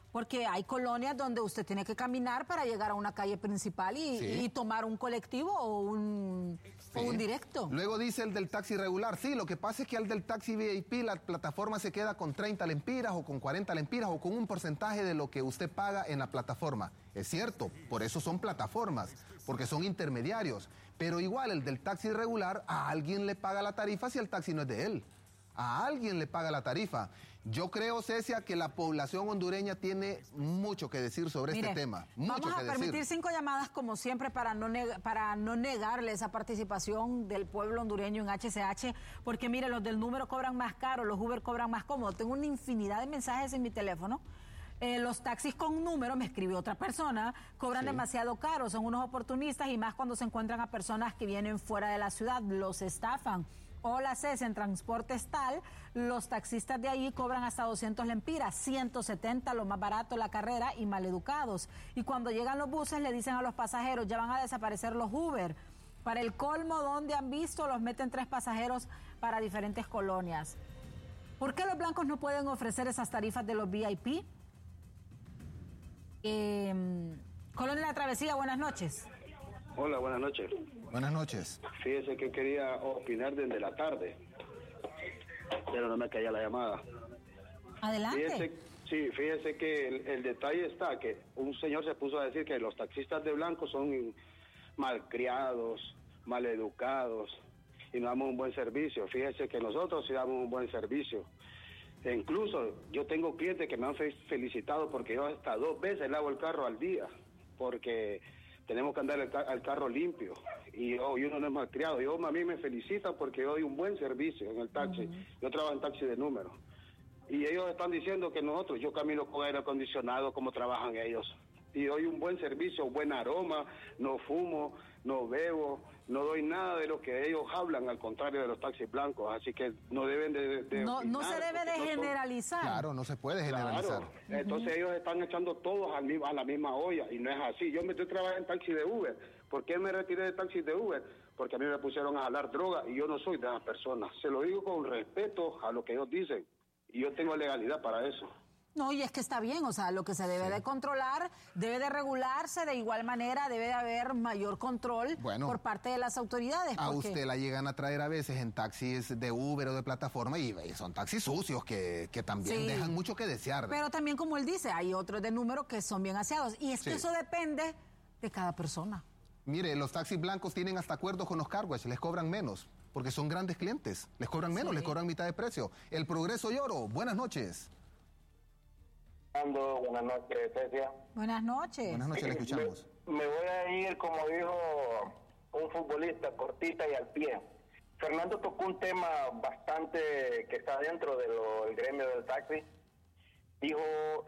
Porque hay colonias donde usted tiene que caminar para llegar a una calle principal y tomar un colectivo o un directo. Luego dice el del taxi regular, sí, lo que pasa es que al del taxi VIP la plataforma se queda con 30 lempiras o con 40 lempiras o con un porcentaje de lo que usted paga en la plataforma. Es cierto, por eso son plataformas, porque son intermediarios. Pero igual el del taxi regular, a alguien le paga la tarifa si el taxi no es de él. A alguien le paga la tarifa. Yo creo, Cecia, que la población hondureña tiene mucho que decir sobre este tema. Vamos a permitir 5 llamadas, como siempre, para no negarle esa participación del pueblo hondureño en HCH, porque mire, los del número cobran más caro, los Uber cobran más cómodo. Tengo una infinidad de mensajes en mi teléfono. Los taxis con número, me escribió otra persona, cobran demasiado caro, son unos oportunistas y más cuando se encuentran a personas que vienen fuera de la ciudad, los estafan. Hola Cés, en Transportes Tal, los taxistas de ahí cobran hasta 200 lempiras, 170 lo más barato la carrera y maleducados. Y cuando llegan los buses le dicen a los pasajeros, ya van a desaparecer los Uber. Para el colmo, donde han visto, los meten 3 pasajeros para diferentes colonias. ¿Por qué los blancos no pueden ofrecer esas tarifas de los VIP? Colonia La Travesía, buenas noches. Hola, buenas noches. Buenas noches. Fíjese que quería opinar desde la tarde, pero no me caía la llamada. Adelante. Fíjese que el detalle está que un señor se puso a decir que los taxistas de blanco son malcriados, maleducados y no damos un buen servicio. Fíjese que nosotros sí damos un buen servicio. E incluso yo tengo clientes que me han felicitado porque yo hasta 2 veces lavo el carro al día, porque tenemos que andar al carro limpio y uno no es malcriado. A mí me felicitan porque yo doy un buen servicio en el taxi. Yo trabajo en taxi de número. Y ellos están diciendo que yo camino con aire acondicionado como trabajan ellos. Y doy un buen servicio, buen aroma, no fumo, no bebo, no doy nada de lo que ellos hablan, al contrario de los taxis blancos. Así que no deben de no se debe de generalizar. Claro, no se puede generalizar. Claro. Entonces ellos están echando todos a la misma olla y no es así. Yo me estoy trabajando en taxi de Uber. ¿Por qué me retiré de taxi de Uber? Porque a mí me pusieron a jalar droga y yo no soy de esas personas. Se lo digo con respeto a lo que ellos dicen y yo tengo legalidad para eso. No, y es que está bien, o sea, lo que se debe de controlar, debe de regularse, de igual manera debe de haber mayor control por parte de las autoridades. A usted la llegan a traer a veces en taxis de Uber o de plataforma y son taxis sucios que también dejan mucho que desear. Pero también, como él dice, hay otros de número que son bien aseados y es que eso depende de cada persona. Mire, los taxis blancos tienen hasta acuerdos con los carwash, les cobran menos, porque son grandes clientes, les cobran menos, les cobran mitad de precio. El Progreso y Oro, buenas noches. Buenas noches, Cecia. Buenas noches. Buenas noches, le escuchamos. Me voy a ir, como dijo un futbolista, cortita y al pie. Fernando tocó un tema bastante que está dentro del gremio del taxi. Dijo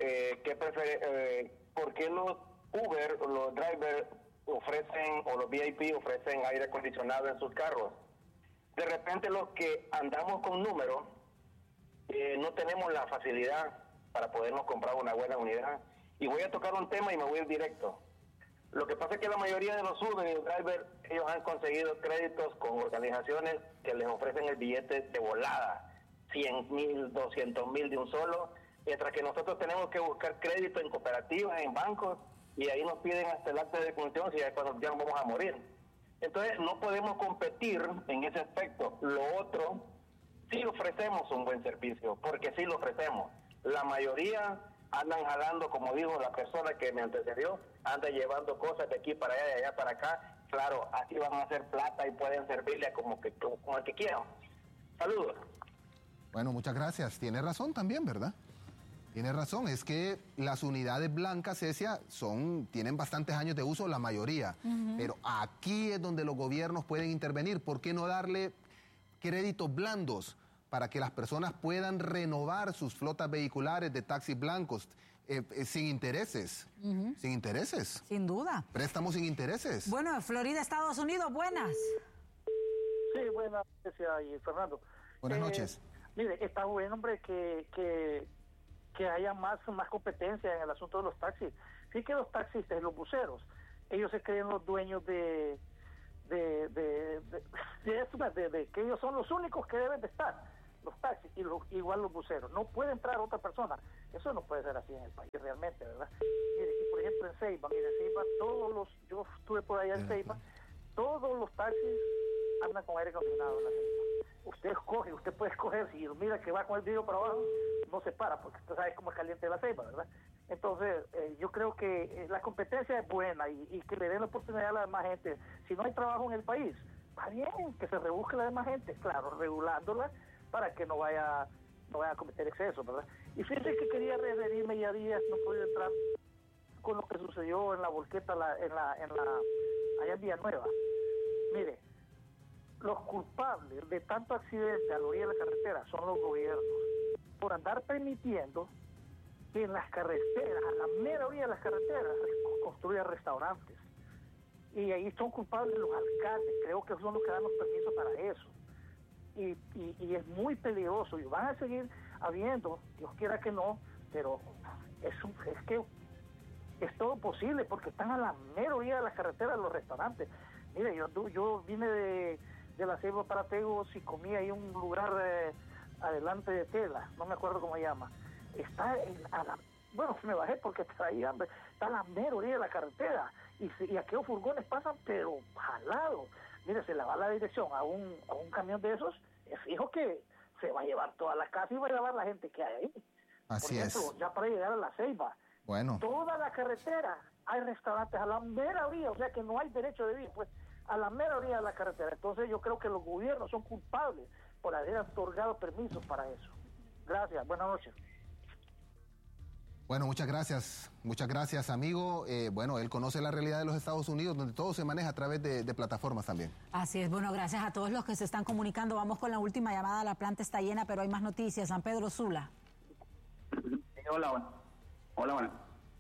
¿por qué los Uber o los drivers ofrecen, o los VIP ofrecen aire acondicionado en sus carros? De repente los que andamos con números no tenemos la facilidad para podernos comprar una buena unidad. Y voy a tocar un tema y me voy a ir directo. Lo que pasa es que la mayoría de los Uber y los drivers, ellos han conseguido créditos con organizaciones que les ofrecen el billete de volada, 100,000, 200,000 de un solo, mientras que nosotros tenemos que buscar crédito en cooperativas, en bancos, y ahí nos piden hasta el acta de defunción si ya cuando ya nos vamos a morir. Entonces no podemos competir en ese aspecto. Lo otro, sí ofrecemos un buen servicio, porque sí lo ofrecemos. La mayoría andan jalando, como dijo la persona que me antecedió, andan llevando cosas de aquí para allá, de allá para acá. Claro, así van a hacer plata y pueden servirle a como el que quieran. Saludos. Bueno, muchas gracias. Tiene razón también, ¿verdad? Tiene razón, es que las unidades blancas, Cecia, tienen bastantes años de uso, la mayoría. Pero aquí es donde los gobiernos pueden intervenir. ¿Por qué no darle créditos blandos para que las personas puedan renovar sus flotas vehiculares de taxis blancos sin intereses? Sin intereses. Sin duda. Préstamos sin intereses. Bueno, Florida, Estados Unidos, buenas. Sí, buenas, y Fernando. Buenas noches. Mire, está bueno, hombre, que haya más competencia en el asunto de los taxis. Sí que los taxistas y los buceros, ellos se creen los dueños de que ellos son los únicos que deben de estar. los taxis y igual los buceros. No puede entrar otra persona. Eso no puede ser así en el país realmente, ¿verdad? Mire, y por ejemplo en Ceiba, yo estuve por allá en Ceiba, todos los taxis andan con aire acondicionado en la Ceiba. Usted escoge, usted puede escoger, si mira que va con el vidrio para abajo, no se para, porque usted sabe cómo es caliente la Ceiba, ¿verdad? Entonces, yo creo que la competencia es buena y que le den la oportunidad a la demás gente. Si no hay trabajo en el país, va bien, que se rebusque la demás gente, claro, regulándola para que no vaya a cometer excesos, ¿verdad? Y fíjate que quería referirme ya días, no pude entrar con lo que sucedió en la volqueta allá en Villanueva. Mire, los culpables de tanto accidente a la orilla de la carretera son los gobiernos, por andar permitiendo que en las carreteras, a la mera orilla de las carreteras, construyan restaurantes. Y ahí son culpables los alcaldes, creo que son los que dan los permisos para eso. Y es muy peligroso, y van a seguir habiendo, Dios quiera que no, pero es que es todo posible, porque están a la mera orilla de las carreteras los restaurantes. Mire, yo vine de la Ceiba para Tegos y comí ahí un lugar adelante de Tela, no me acuerdo cómo se llama. Está bueno, me bajé porque está ahí hambre, está a la mera orilla de la carretera y aquellos furgones pasan pero jalados. Mire, se le va la dirección a un camión de esos, es fijo que se va a llevar toda la casa y va a llevar la gente que hay ahí. Así por ejemplo, ya para llegar a la Ceiba, bueno, toda la carretera hay restaurantes a la mera orilla, o sea que no hay derecho de vivir, pues a la mera orilla de la carretera. Entonces yo creo que los gobiernos son culpables por haber otorgado permisos para eso. Gracias, buenas noches. Bueno, muchas gracias, amigo. Bueno, él conoce la realidad de los Estados Unidos, donde todo se maneja a través de plataformas también. Así es, bueno, gracias a todos los que se están comunicando. Vamos con la última llamada, la planta está llena, pero hay más noticias. San Pedro Sula. Hola, bueno.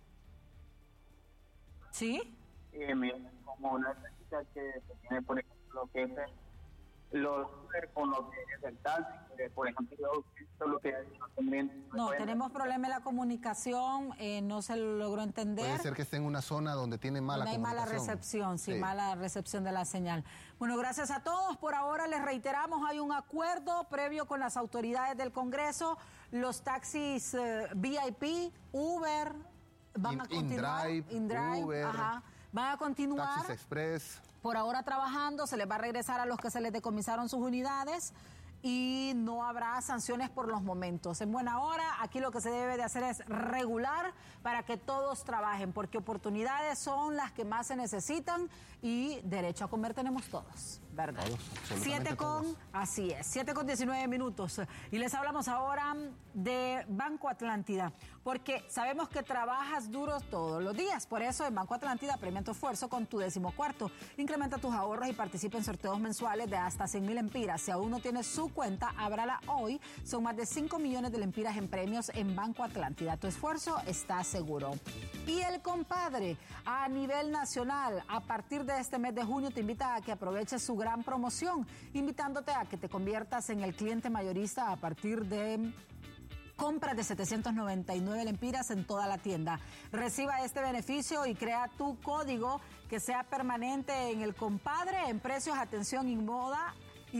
¿Sí? Mira, como una práctica que se tiene, por ejemplo, que es los con lo que es el taxi, por ejemplo, lo que también no, tenemos problema en la comunicación, no se logró entender. Puede ser que esté en una zona donde tiene mala comunicación. Hay mala recepción, sí, mala recepción de la señal. Bueno, gracias a todos. Por ahora les reiteramos, hay un acuerdo previo con las autoridades del Congreso. Los taxis VIP, Uber, van a continuar. InDrive, Uber, van a continuar. Taxis Express. Por ahora trabajando, se les va a regresar a los que se les decomisaron sus unidades y no habrá sanciones por los momentos. En buena hora, aquí lo que se debe de hacer es regular para que todos trabajen, porque oportunidades son las que más se necesitan y derecho a comer tenemos todos, ¿verdad? Todos, así es, 7:19 minutos. Y les hablamos ahora de Banco Atlántida, porque sabemos que trabajas duro todos los días. Por eso en Banco Atlántida premia tu esfuerzo con tu 14º. Incrementa tus ahorros y participa en sorteos mensuales de hasta 100,000 lempiras. Si aún no tienes su cuenta, ábrala hoy. Son más de 5 millones de lempiras en premios en Banco Atlántida. Tu esfuerzo está seguro. Y el compadre, a nivel nacional, a partir de este mes de junio, te invita a que aproveches su gran promoción, invitándote a que te conviertas en el cliente mayorista a partir de compras de 799 lempiras en toda la tienda. Reciba este beneficio y crea tu código que sea permanente en el compadre, en precios, atención y moda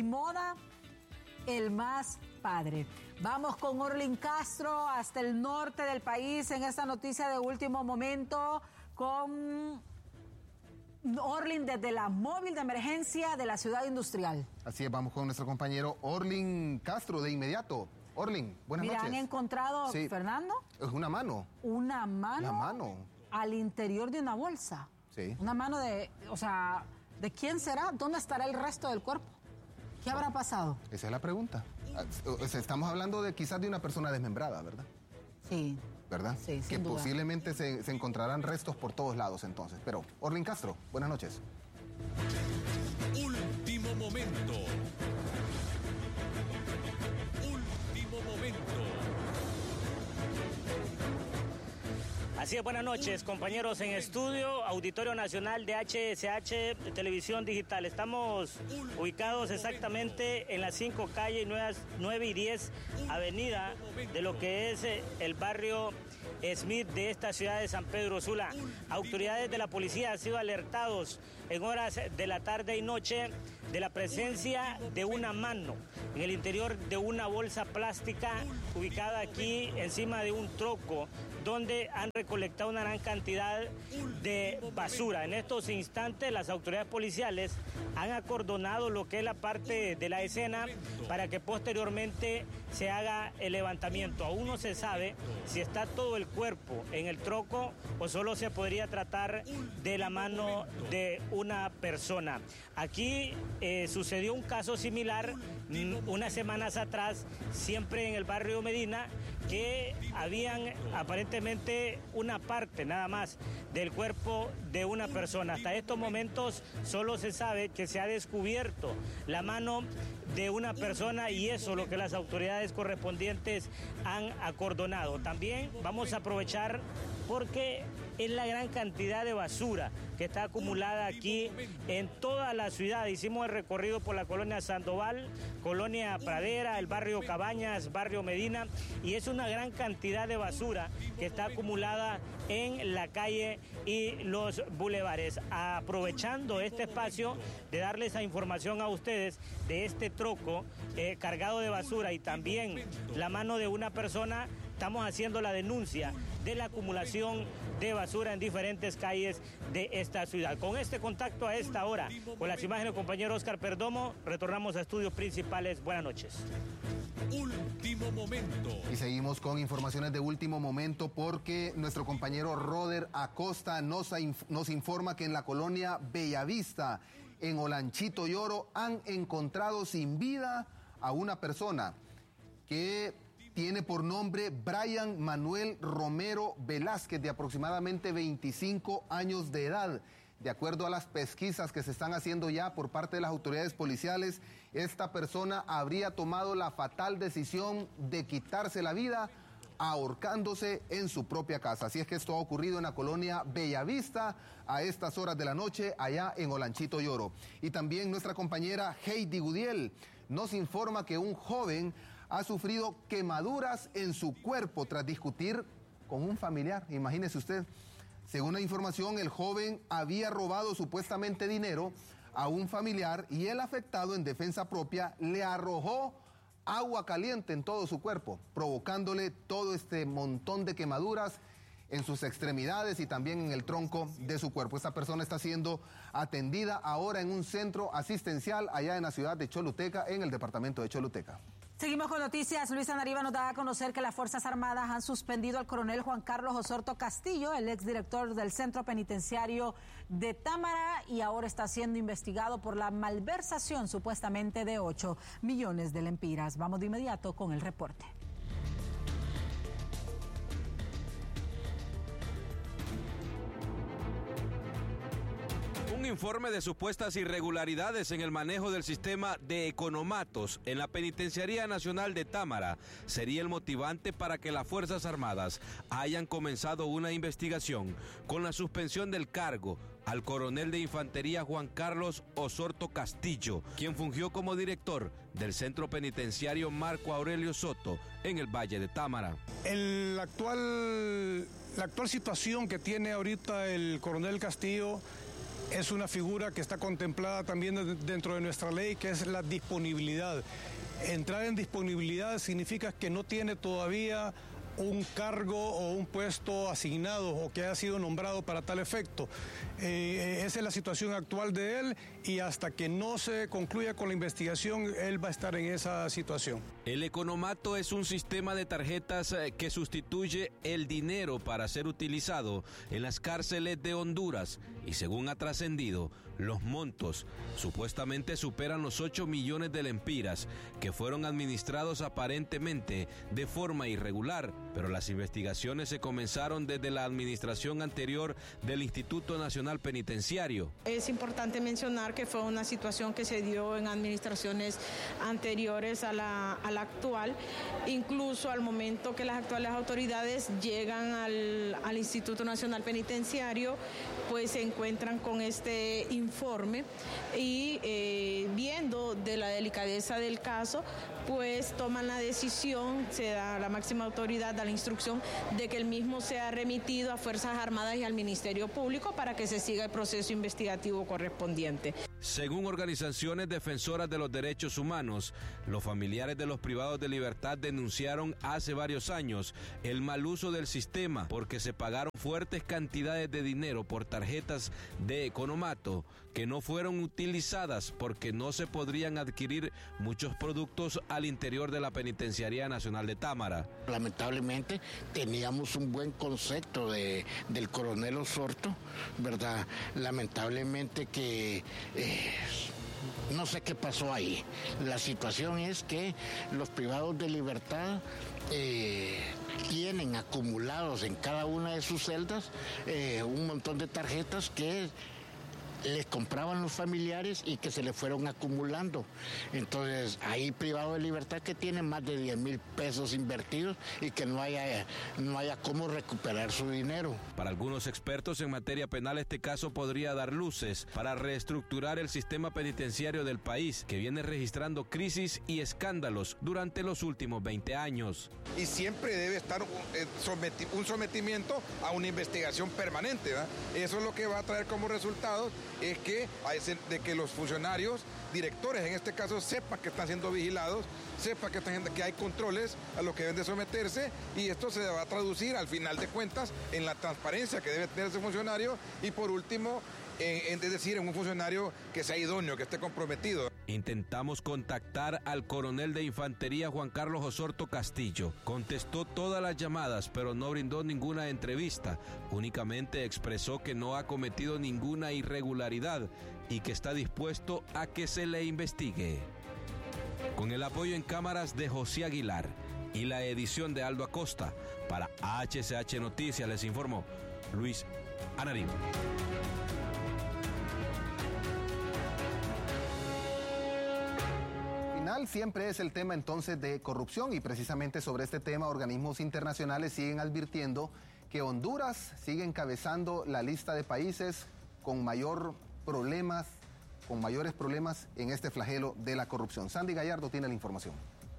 el más padre. Vamos con Orlin Castro hasta el norte del país en esta noticia de último momento con Orlin desde la móvil de emergencia de la ciudad industrial. Así es, vamos con nuestro compañero Orlin Castro de inmediato. Orlin, buenas noches. ¿Han encontrado, sí, Fernando? Es una mano. ¿Una mano? La mano. Al interior de una bolsa. Sí. Una mano ¿de quién será? ¿Dónde estará el resto del cuerpo? ¿Qué habrá pasado? Esa es la pregunta. Estamos hablando de quizás de una persona desmembrada, ¿verdad? Sí. ¿Verdad? Sí, que sin duda. Posiblemente se encontrarán restos por todos lados entonces. Pero, Orlin Castro, buenas noches. Último momento. Así es, buenas noches, compañeros en estudio, Auditorio Nacional de HSH Televisión Digital. Estamos ubicados exactamente en las 5 calles 9 y 10 avenida de lo que es el barrio Smith de esta ciudad de San Pedro Sula. Autoridades de la policía han sido alertados en horas de la tarde y noche de la presencia de una mano en el interior de una bolsa plástica ubicada aquí encima de un troco, donde han recolectado una gran cantidad de basura. En estos instantes las autoridades policiales han acordonado lo que es la parte de la escena para que posteriormente se haga el levantamiento. Aún no se sabe si está todo el cuerpo en el troco o solo se podría tratar de la mano de una persona. Aquí sucedió un caso similar unas semanas atrás, siempre en el barrio Medina, que habían aparentemente una parte nada más del cuerpo de una persona. Hasta estos momentos solo se sabe que se ha descubierto la mano de una persona y eso es lo que las autoridades correspondientes han acordonado. También vamos a aprovechar porque es la gran cantidad de basura que está acumulada aquí en toda la ciudad. Hicimos el recorrido por la colonia Sandoval, colonia Pradera, el barrio Cabañas, barrio Medina, y es una gran cantidad de basura que está acumulada en la calle y los bulevares. Aprovechando este espacio de darles esa información a ustedes de este troco cargado de basura y también la mano de una persona, estamos haciendo la denuncia de la acumulación de basura en diferentes calles de esta ciudad. Con este contacto a esta hora, con las imágenes del compañero Oscar Perdomo, retornamos a estudios principales. Buenas noches. Último momento. Y seguimos con informaciones de último momento porque nuestro compañero Roder Acosta nos informa que en la colonia Bellavista, en Olanchito y Oro, han encontrado sin vida a una persona que tiene por nombre Brian Manuel Romero Velázquez, de aproximadamente 25 años de edad. De acuerdo a las pesquisas que se están haciendo ya por parte de las autoridades policiales, esta persona habría tomado la fatal decisión de quitarse la vida ahorcándose en su propia casa. Así es que esto ha ocurrido en la colonia Bellavista a estas horas de la noche, allá en Olanchito y Oro. Y también nuestra compañera Heidi Gudiel nos informa que un joven ha sufrido quemaduras en su cuerpo tras discutir con un familiar. Imagínese usted. Según la información, el joven había robado supuestamente dinero a un familiar y el afectado, en defensa propia, le arrojó agua caliente en todo su cuerpo, provocándole todo este montón de quemaduras en sus extremidades y también en el tronco de su cuerpo. Esta persona está siendo atendida ahora en un centro asistencial allá en la ciudad de Choluteca, en el departamento de Choluteca. Seguimos con noticias. Luisa Nariva nos da a conocer que las Fuerzas Armadas han suspendido al coronel Juan Carlos Osorto Castillo, el exdirector del Centro Penitenciario de Támara, y ahora está siendo investigado por la malversación supuestamente de 8 millones de lempiras. Vamos de inmediato con el reporte. Un informe de supuestas irregularidades en el manejo del sistema de economatos en la Penitenciaría Nacional de Támara sería el motivante para que las Fuerzas Armadas hayan comenzado una investigación con la suspensión del cargo al coronel de infantería Juan Carlos Osorto Castillo, quien fungió como director del Centro Penitenciario Marco Aurelio Soto en el Valle de Támara. La actual situación que tiene ahorita el coronel Castillo es una figura que está contemplada también dentro de nuestra ley, que es la disponibilidad. Entrar en disponibilidad significa que no tiene todavía un cargo o un puesto asignado o que haya sido nombrado para tal efecto. Esa es la situación actual de él y hasta que no se concluya con la investigación, él va a estar en esa situación. El economato es un sistema de tarjetas que sustituye el dinero para ser utilizado en las cárceles de Honduras y, según ha trascendido, los montos supuestamente superan los 8 millones de lempiras que fueron administrados aparentemente de forma irregular, pero las investigaciones se comenzaron desde la administración anterior del Instituto Nacional Penitenciario. Es importante mencionar que fue una situación que se dio en administraciones anteriores a la actual, incluso al momento que las actuales autoridades llegan al al Instituto Nacional Penitenciario, pues se encuentran con este informe y viendo de la delicadeza del caso, pues toman la decisión, se da la máxima autoridad, da la instrucción de que el mismo sea remitido a Fuerzas Armadas y al Ministerio Público para que se siga el proceso investigativo correspondiente. Según organizaciones defensoras de los derechos humanos, los familiares de los privados de libertad denunciaron hace varios años el mal uso del sistema porque se pagaron fuertes cantidades de dinero por tarjetas de economato que no fueron utilizadas porque no se podrían adquirir muchos productos al interior de la Penitenciaría Nacional de Támara. Lamentablemente teníamos un buen concepto del coronel Osorto, ¿verdad? Lamentablemente que no sé qué pasó ahí. La situación es que los privados de libertad tienen acumulados en cada una de sus celdas un montón de tarjetas que les compraban los familiares y que se le fueron acumulando. Entonces, hay privados de libertad que tienen más de 10,000 pesos invertidos y que no haya cómo recuperar su dinero. Para algunos expertos en materia penal, este caso podría dar luces para reestructurar el sistema penitenciario del país, que viene registrando crisis y escándalos durante los últimos 20 años. Y siempre debe estar un sometimiento a una investigación permanente, ¿verdad? Eso es lo que va a traer como resultado es que los funcionarios, directores en este caso, sepan que están siendo vigilados, sepan que hay controles a los que deben de someterse, y esto se va a traducir al final de cuentas en la transparencia que debe tener ese funcionario y por último, es decir, en un funcionario que sea idóneo, que esté comprometido. Intentamos contactar al coronel de infantería Juan Carlos Osorto Castillo. Contestó todas las llamadas, pero no brindó ninguna entrevista. Únicamente expresó que no ha cometido ninguna irregularidad y que está dispuesto a que se le investigue. Con el apoyo en cámaras de José Aguilar y la edición de Aldo Acosta, para HCH Noticias les informó Luis Anarín. Siempre es el tema entonces de corrupción, y precisamente sobre este tema organismos internacionales siguen advirtiendo que Honduras sigue encabezando la lista de países con mayores problemas en este flagelo de la corrupción. Sandy Gallardo tiene la información.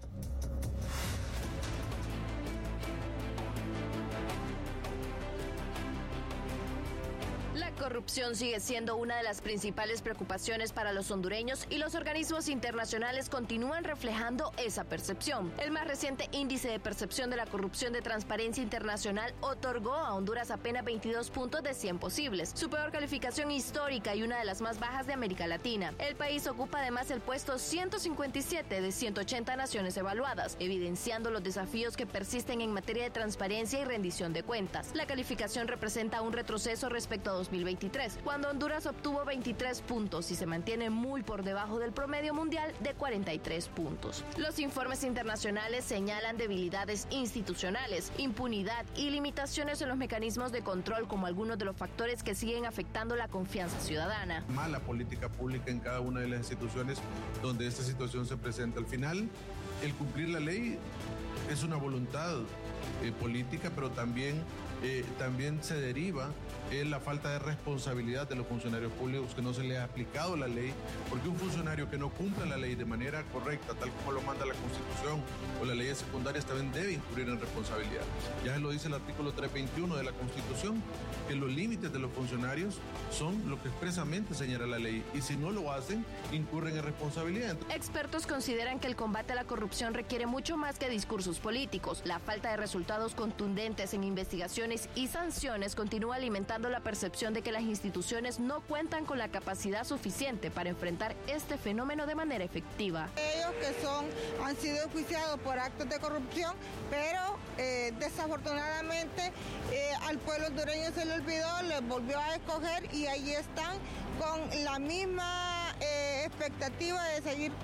La corrupción sigue siendo una de las principales preocupaciones para los hondureños y los organismos internacionales continúan reflejando esa percepción. El más reciente índice de percepción de la corrupción de Transparencia Internacional otorgó a Honduras apenas 22 puntos de 100 posibles, su peor calificación histórica y una de las más bajas de América Latina. El país ocupa además el puesto 157 de 180 naciones evaluadas, evidenciando los desafíos que persisten en materia de transparencia y rendición de cuentas. La calificación representa un retroceso respecto a 2023, cuando Honduras obtuvo 23 puntos y se mantiene muy por debajo del promedio mundial de 43 puntos. Los informes internacionales señalan debilidades institucionales, impunidad y limitaciones en los mecanismos de control como algunos de los factores que siguen afectando la confianza ciudadana. Mala política pública en cada una de las instituciones donde esta situación se presenta. Al final, el cumplir la ley es una voluntad política, pero también se deriva en la falta de responsabilidad de los funcionarios públicos, que no se les ha aplicado la ley, porque un funcionario que no cumpla la ley de manera correcta, tal como lo manda la Constitución o las leyes secundarias, también debe incurrir en responsabilidad. Ya lo dice el artículo 321 de la Constitución, que los límites de los funcionarios son lo que expresamente señala la ley, y si no lo hacen, incurren en responsabilidad. Expertos consideran que el combate a la corrupción requiere mucho más que discursos políticos. La falta de resultados contundentes en investigaciones y sanciones continúa alimentando la percepción de que las instituciones no cuentan con la capacidad suficiente para enfrentar este fenómeno de manera efectiva. Ellos que han sido enjuiciados por actos de corrupción, pero desafortunadamente al pueblo hondureño se le olvidó, les volvió a escoger y ahí están con la misma expectativa de seguir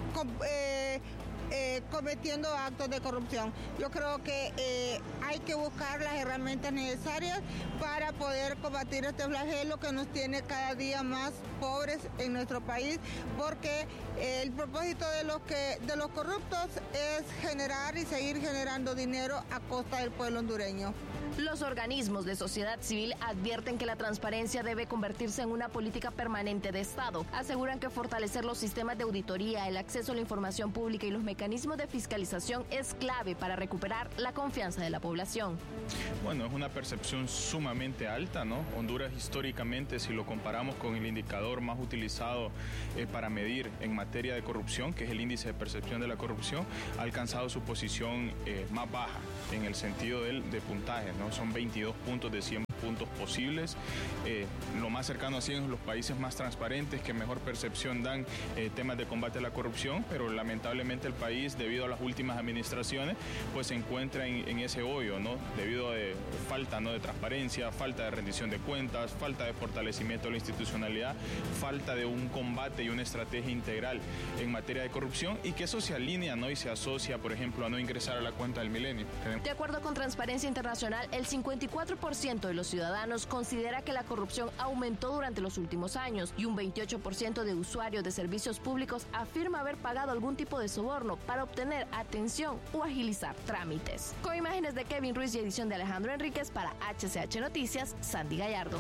cometiendo actos de corrupción. Yo creo que hay que buscar las herramientas necesarias para poder combatir este flagelo que nos tiene cada día más pobres en nuestro país, porque el propósito de los corruptos es generar y seguir generando dinero a costa del pueblo hondureño. Los organismos de sociedad civil advierten que la transparencia debe convertirse en una política permanente de Estado. Aseguran que fortalecer los sistemas de auditoría, el acceso a la información pública y los mecanismos de fiscalización es clave para recuperar la confianza de la población. Bueno, es una percepción sumamente alta, ¿no? Honduras históricamente, si lo comparamos con el indicador más utilizado para medir en materia de corrupción, que es el índice de percepción de la corrupción, ha alcanzado su posición más baja en el sentido de puntaje, ¿no? Son 22 puntos de 100 puntos posibles. Lo más cercano a 100 es los países más transparentes, que mejor percepción dan temas de combate a la corrupción, pero lamentablemente el país, debido a las últimas administraciones, pues se encuentra en ese hoyo, ¿no? Debido a falta, ¿no?, de transparencia, falta de rendición de cuentas, falta de fortalecimiento de la institucionalidad, falta de un combate y una estrategia integral en materia de corrupción, y que eso se alinea, ¿no?, y se asocia, por ejemplo, a no ingresar a la cuenta del milenio. De acuerdo con Transparencia Internacional, el 54% de los ciudadanos considera que la corrupción aumentó durante los últimos años y un 28% de usuarios de servicios públicos afirma haber pagado algún tipo de soborno para obtener atención o agilizar trámites. Con imágenes de Kevin Ruiz y edición de Alejandro Enríquez para HCH Noticias, Sandy Gallardo.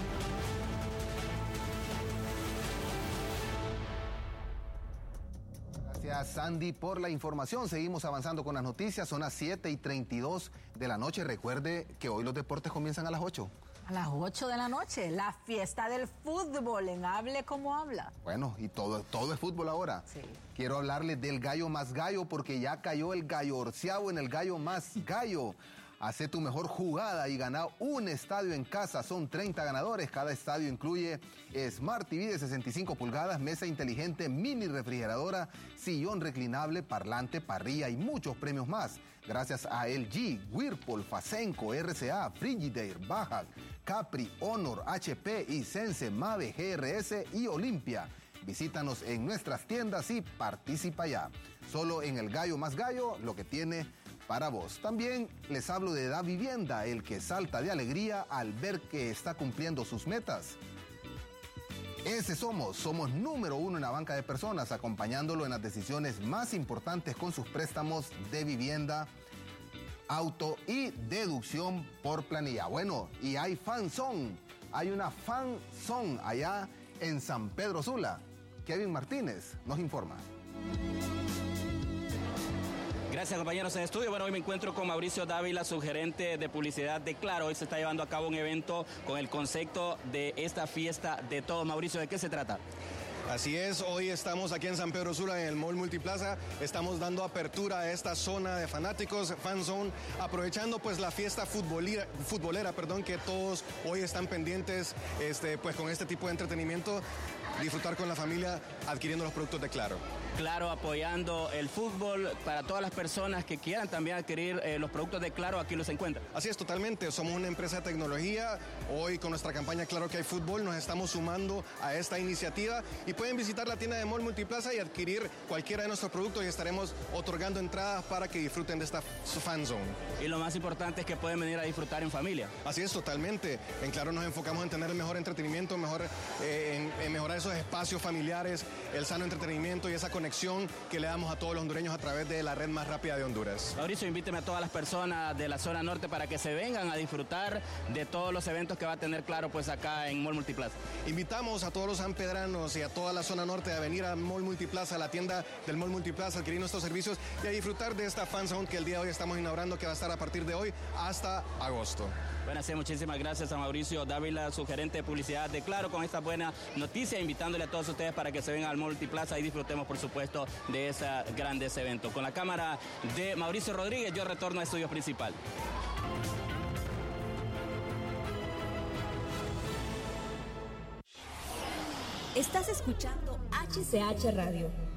Gracias, Sandy, por la información. Seguimos avanzando con las noticias. Son las 7:32 de la noche. Recuerde que hoy los deportes comienzan a las 8. A las 8 de la noche, la fiesta del fútbol en Hable Como Habla. Bueno, y todo es fútbol ahora. Sí. Quiero hablarles del gallo más gallo, porque ya cayó el gallo orciavo en el gallo más gallo. Hace tu mejor jugada y gana un estadio en casa. Son 30 ganadores. Cada estadio incluye Smart TV de 65 pulgadas, mesa inteligente, mini refrigeradora, sillón reclinable, parlante, parrilla y muchos premios más. Gracias a LG, Whirlpool, Fasenco, RCA, Frigidaire, Baja, Capri, Honor, HP, Hisense, Mave, GRS y Olimpia. Visítanos en nuestras tiendas y participa ya. Solo en el gallo más gallo, lo que tiene para vos. También les hablo de Da Vivienda, el que salta de alegría al ver que está cumpliendo sus metas. Ese somos número 1 en la banca de personas, acompañándolo en las decisiones más importantes con sus préstamos de vivienda, auto y deducción por planilla. Bueno, y hay fanzón, hay una fanzón allá en San Pedro Sula. Kevin Martínez nos informa. Gracias, compañeros en estudio. Bueno, hoy me encuentro con Mauricio Dávila, subgerente de publicidad de Claro. Hoy se está llevando a cabo un evento con el concepto de esta fiesta de todos. Mauricio, ¿de qué se trata? Así es, hoy estamos aquí en San Pedro Sula, en el Mall Multiplaza. Estamos dando apertura a esta zona de fanáticos, fan zone, aprovechando pues la fiesta futbolera, que todos hoy están pendientes pues con este tipo de entretenimiento, disfrutar con la familia adquiriendo los productos de Claro. Claro, apoyando el fútbol para todas las personas que quieran también adquirir los productos de Claro, aquí los encuentran. Así es, totalmente. Somos una empresa de tecnología. Hoy con nuestra campaña Claro que hay fútbol nos estamos sumando a esta iniciativa y pueden visitar la tienda de Mall Multiplaza y adquirir cualquiera de nuestros productos y estaremos otorgando entradas para que disfruten de esta fan zone. Y lo más importante es que pueden venir a disfrutar en familia. Así es, totalmente. En Claro nos enfocamos en tener el mejor entretenimiento, en mejorar esos espacios familiares, el sano entretenimiento y esa conexión que le damos a todos los hondureños a través de la red más rápida de Honduras. Mauricio, invíteme a todas las personas de la zona norte para que se vengan a disfrutar de todos los eventos que va a tener Claro pues acá en Mall Multiplaza. Invitamos a todos los sanpedranos y a toda la zona norte a venir a Mall Multiplaza, a la tienda del Mall Multiplaza, a adquirir nuestros servicios y a disfrutar de esta fan zone que el día de hoy estamos inaugurando, que va a estar a partir de hoy hasta agosto. Bueno, sí, muchísimas gracias a Mauricio Dávila, su gerente de publicidad de Claro, con esta buena noticia, invitándole a todos ustedes para que se vengan al Multiplaza y disfrutemos, por supuesto, de ese grandes evento. Con la cámara de Mauricio Rodríguez, yo retorno a estudio principal. Estás escuchando HCH Radio,